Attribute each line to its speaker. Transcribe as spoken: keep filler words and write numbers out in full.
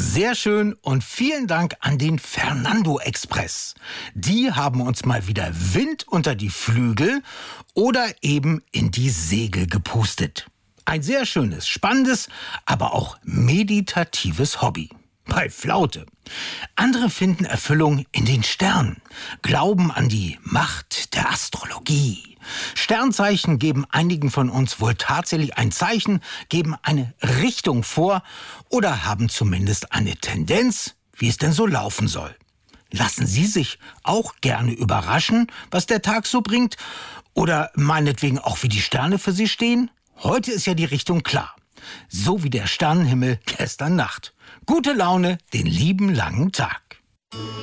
Speaker 1: Sehr schön und vielen Dank an den Fernando Express. Die haben uns mal wieder Wind unter die Flügel oder eben in die Segel gepustet. Ein sehr schönes, spannendes, aber auch meditatives Hobby. Bei Flaute. Andere finden Erfüllung in den Sternen, glauben an die Macht der Astrologie. Sternzeichen geben einigen von uns wohl tatsächlich ein Zeichen, geben eine Richtung vor oder haben zumindest eine Tendenz, wie es denn so laufen soll. Lassen Sie sich auch gerne überraschen, was der Tag so bringt oder meinetwegen auch, wie die Sterne für Sie stehen? Heute ist ja die Richtung klar. So wie der Sternenhimmel gestern Nacht. Gute Laune den lieben langen Tag.